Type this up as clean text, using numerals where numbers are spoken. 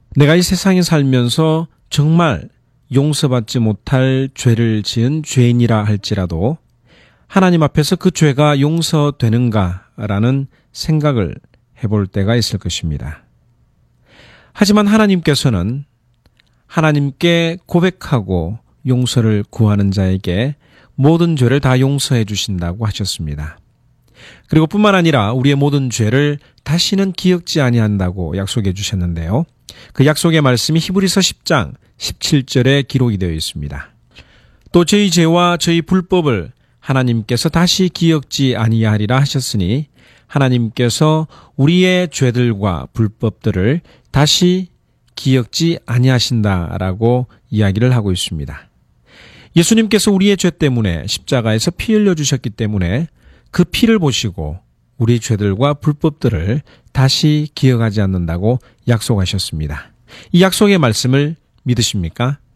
내가 이 세상에 살면서 정말 용서받지 못할 죄를 지은 죄인이라 할지라도 하나님 앞에서 그 죄가 용서되는가라는 생각을 해볼 때가 있을 것입니다. 하지만 하나님께서는 하나님께 고백하고 용서를 구하는 자에게 모든 죄를 다 용서해 주신다고 하셨습니다. 그리고 뿐만 아니라 우리의 모든 죄를 다시는 기억지 아니한다고 약속해 주셨는데요. 그 약속의 말씀이 히브리서 10장 17절에 기록이 되어 있습니다. 또 저희 죄와 저희 불법을 하나님께서 다시 기억지 아니하리라 하셨으니 하나님께서 우리의 죄들과 불법들을 다시 기억지 아니하신다라고 이야기를 하고 있습니다. 예수님께서 우리의 죄 때문에 십자가에서 피 흘려 주셨기 때문에 그 피를 보시고 우리 죄들과 불법들을 다시 기억하지 않는다고 약속하셨습니다. 이 약속의 말씀을 믿으십니까?